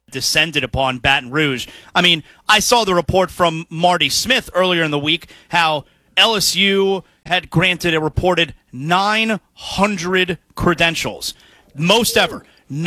descended upon Baton Rouge. I mean, I saw the report from Marty Smith earlier in the week how LSU had granted a reported 900 credentials, most ever.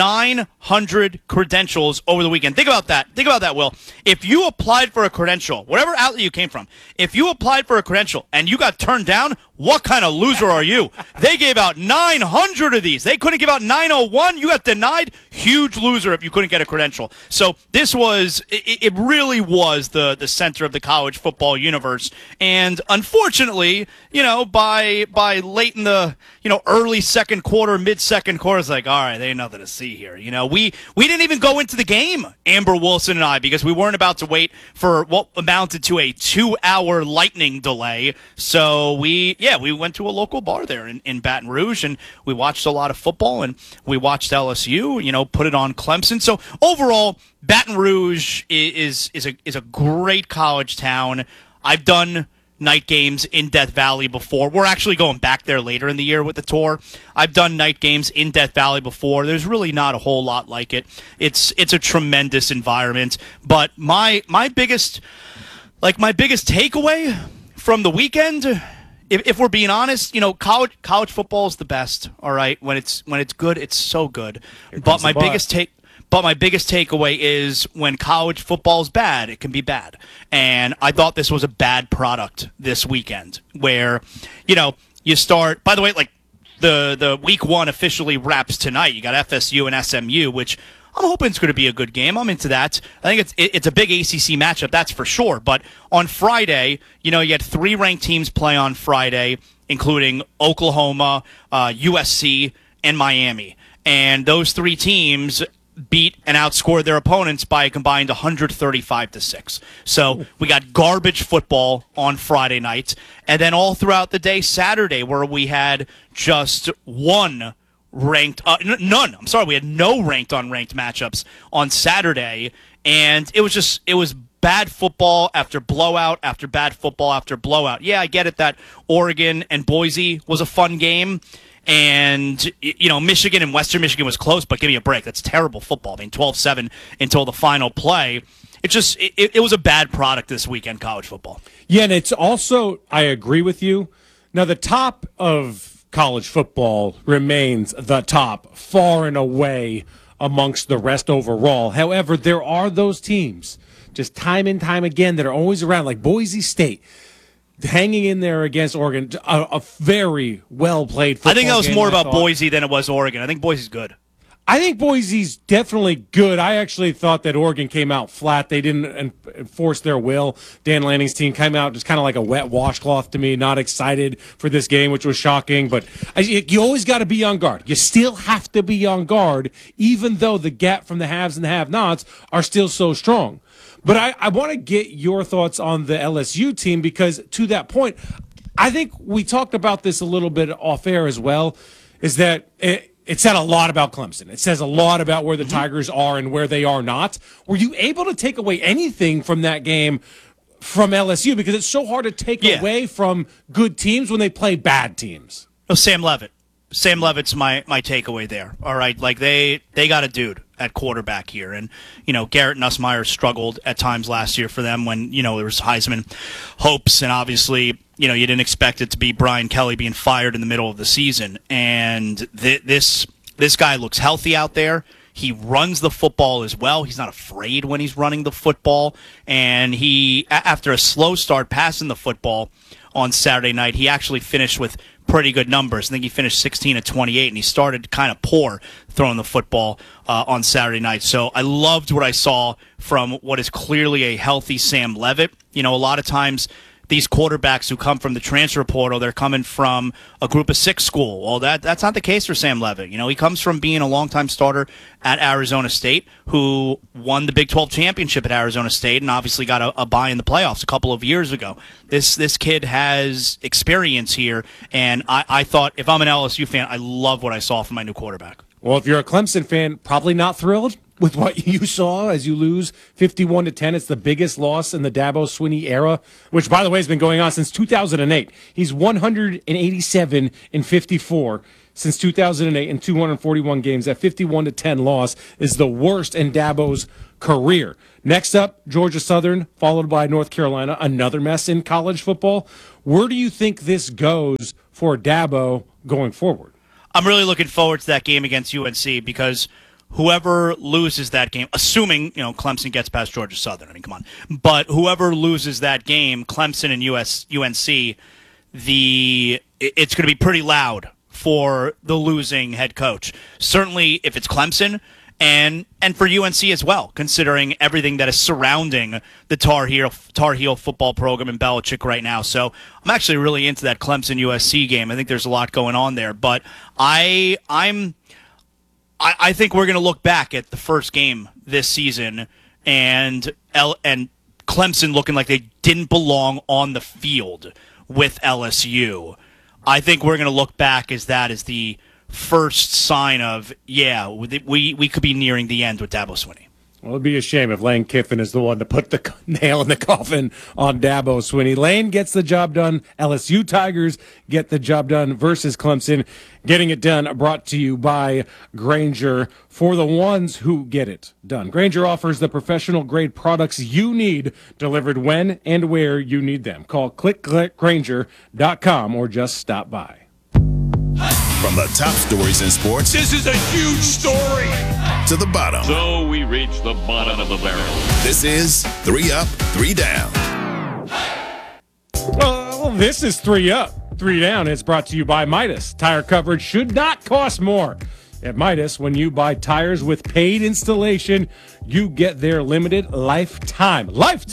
900 credentials over the weekend. Think about that. Think about that, Will. If you applied for a credential, whatever outlet you came from, if you applied for a credential and you got turned down, what kind of loser are you? They gave out 900 of these. They couldn't give out 901. You got denied. Huge loser if you couldn't get a credential. So this was, it really was the center of the college football universe. And unfortunately, by late in the, early second quarter, mid-second quarter, it's like, all right, there ain't nothing to see here. We didn't even go into the game, Amber Wilson and I, because we weren't about to wait for what amounted to a 2-hour lightning delay. So we went to a local bar there in Baton Rouge, and we watched a lot of football, and we watched LSU, put it on Clemson. So overall, Baton Rouge is a great college town. I've done night games in Death Valley before. We're actually going back there later in the year with the tour. I've done night games in Death Valley before. There's really not a whole lot like it. It's a tremendous environment. But my biggest takeaway from the weekend, if we're being honest, college football is the best. All right, when it's good, it's so good. But my biggest takeaway is when college football is bad, it can be bad. And I thought this was a bad product this weekend, where you start. By the way, like the week one officially wraps tonight. You got FSU and SMU, which I'm hoping it's going to be a good game. I'm into that. I think it's a big ACC matchup, that's for sure. But on Friday, you had 3 ranked teams play on Friday, including Oklahoma, USC, and Miami. And those 3 teams beat and outscored their opponents by a combined 135-6. So we got garbage football on Friday night. And then all throughout the day Saturday, where we had just one ranked none. I'm sorry, we had no ranked on ranked matchups on Saturday, and it was bad football after blowout after bad football after blowout. Yeah, I get it that Oregon and Boise was a fun game, and Michigan and Western Michigan was close, but give me a break. That's terrible football. I mean, 12-7 until the final play. It was a bad product this weekend, college football. Yeah, and it's also, I agree with you. Now, the top of college football remains the top, far and away amongst the rest overall. However, there are those teams, just time and time again, that are always around, like Boise State, hanging in there against Oregon. A very well-played football game. I think that was more about Boise than it was Oregon. I think Boise's good. I think Boise's definitely good. I actually thought that Oregon came out flat. They didn't enforce their will. Dan Lanning's team came out just kind of like a wet washcloth to me, not excited for this game, which was shocking. But you always got to be on guard. You still have to be on guard, even though the gap from the haves and the have-nots are still so strong. But I want to get your thoughts on the LSU team, because to that point, I think we talked about this a little bit off air as well, is that it said a lot about Clemson. It says a lot about where the Tigers are and where they are not. Were you able to take away anything from that game from LSU? Because it's so hard to take away from good teams when they play bad teams. Oh, Sam Leavitt. Sam Leavitt's my takeaway there. All right, like they got a dude at quarterback here, and Garrett Nussmeier struggled at times last year for them when there was Heisman hopes, and obviously you didn't expect it to be Brian Kelly being fired in the middle of the season, and this guy looks healthy out there. He runs the football as well. He's not afraid when he's running the football, and he, after a slow start passing the football on Saturday night, he actually finished with pretty good numbers. I think he finished 16 of 28, and he started kind of poor throwing the football on Saturday night. So I loved what I saw from what is clearly a healthy Sam Leavitt. A lot of times these quarterbacks who come from the transfer portal, they're coming from a group of 6 school. Well, that's not the case for Sam Leavitt. He comes from being a longtime starter at Arizona State, who won the Big 12 championship at Arizona State and obviously got a bye in the playoffs a couple of years ago. This kid has experience here, and I thought, if I'm an LSU fan, I love what I saw from my new quarterback. Well, if you're a Clemson fan, probably not thrilled with what you saw as you lose 51-10. It's the biggest loss in the Dabo Swinney era, which, by the way, has been going on since 2008. He's 187-54 since 2008 in 241 games. That 51-10 loss is the worst in Dabo's career. Next up, Georgia Southern, followed by North Carolina, another mess in college football. Where do you think this goes for Dabo going forward? I'm really looking forward to that game against UNC because whoever loses that game, assuming Clemson gets past Georgia Southern, I mean, come on, but whoever loses that game, Clemson and UNC, it's going to be pretty loud for the losing head coach. Certainly, if it's Clemson. And for UNC as well, considering everything that is surrounding the Tar Heel football program in Belichick right now. So I'm actually really into that Clemson USC game. I think there's a lot going on there. But I think we're going to look back at the first game this season and Clemson looking like they didn't belong on the field with LSU. I think we're going to look back as that is the first sign of, we could be nearing the end with Dabo Swinney. Well, it'd be a shame if Lane Kiffin is the one to put the nail in the coffin on Dabo Swinney. Lane gets the job done. LSU Tigers get the job done versus Clemson. Getting it done brought to you by Grainger for the ones who get it done. Grainger offers the professional-grade products you need delivered when and where you need them. Call clickgrainger.com or just stop by. From the top stories in sports, this is a huge story, to the bottom. So we reach the bottom of the barrel. This is 3 Up, 3 Down. Well, this is 3 Up, 3 Down. It's brought to you by Midas. Tire coverage should not cost more. At Midas, when you buy tires with paid installation, you get their limited lifetime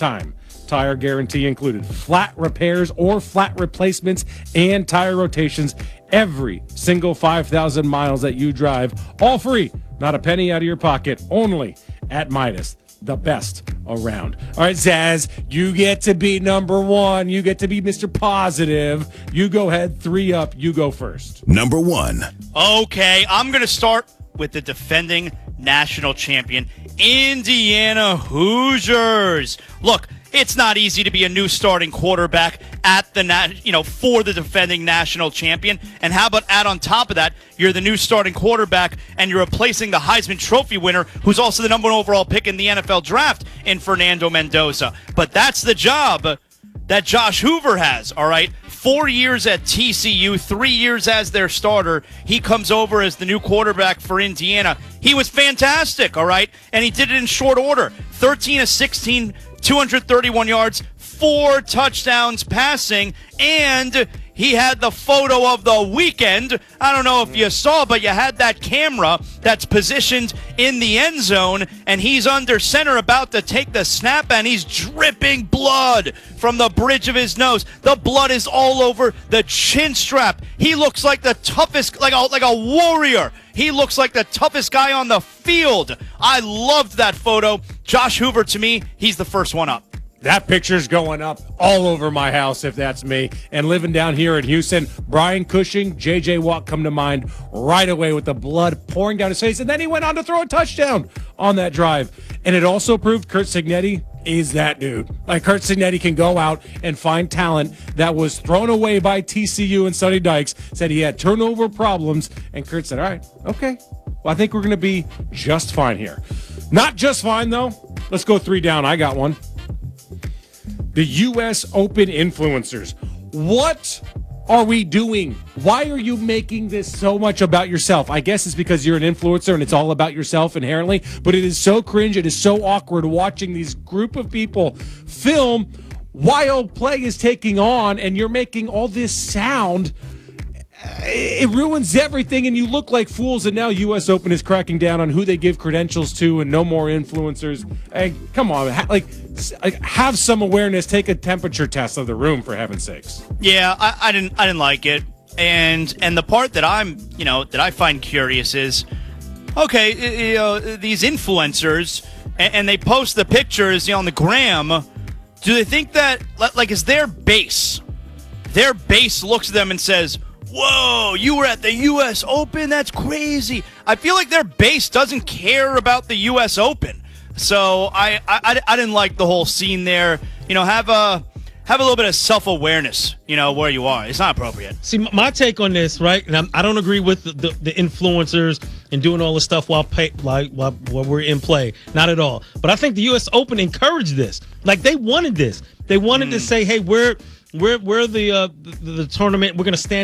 tire guarantee included. Flat repairs or flat replacements and tire rotations every single 5,000 miles that you drive. All free. Not a penny out of your pocket. Only at Midas. The best around. All right, Zaz, you get to be number one. You get to be Mr. Positive. You go ahead. 3 Up. You go first. Number 1. Okay, I'm going to start with the defending national champion, Indiana Hoosiers. Look, it's not easy to be a new starting quarterback at the for the defending national champion. And how about add on top of that, you're the new starting quarterback and you're replacing the Heisman Trophy winner, who's also the number 1 overall pick in the NFL draft in Fernando Mendoza. But that's the job that Josh Hoover has, all right? 4 years at TCU, 3 years as their starter. He comes over as the new quarterback for Indiana. He was fantastic, all right? And he did it in short order. 13 of 16, 231 yards, 4 touchdowns passing, and he had the photo of the weekend. I don't know if you saw, but you had that camera that's positioned in the end zone, and he's under center about to take the snap, and he's dripping blood from the bridge of his nose. The blood is all over the chin strap. He looks like the toughest, like a warrior. He looks like the toughest guy on the field. I loved that photo. Josh Hoover, to me, he's the first one up. That picture's going up all over my house if that's me. And living down here in Houston, Brian Cushing, J.J. Watt come to mind right away with the blood pouring down his face. And then he went on to throw a touchdown on that drive. And it also proved Curt Cignetti is that dude. Like, Curt Cignetti can go out and find talent that was thrown away by TCU and Sonny Dykes, said he had turnover problems. And Curt said, all right, okay. Well, I think we're going to be just fine here. Not just fine, though. Let's go 3 down. I got one. The U.S. Open influencers. What are we doing? Why are you making this so much about yourself? I guess it's because you're an influencer and it's all about yourself inherently, but it is so cringe. It is so awkward watching these group of people film while play is taking on and you're making all this sound. It ruins everything, and you look like fools. And now U.S. Open is cracking down on who they give credentials to, and no more influencers. Hey, come on, have some awareness. Take a temperature test of the room, for heaven's sakes. Yeah, I didn't like it, and the part that that I find curious is, okay, these influencers, and they post the pictures, on the gram. Do they think that is their base? Their base looks at them and says, whoa, you were at the U.S. Open? That's crazy. I feel like their base doesn't care about the U.S. Open. So I didn't like the whole scene there. Have have a little bit of self-awareness, where you are. It's not appropriate. See, my take on this, right? And I don't agree with the influencers and doing all the stuff while we're in play. Not at all. But I think the U.S. Open encouraged this. Like, they wanted this. They wanted to say, hey, we're the tournament. We're going to stand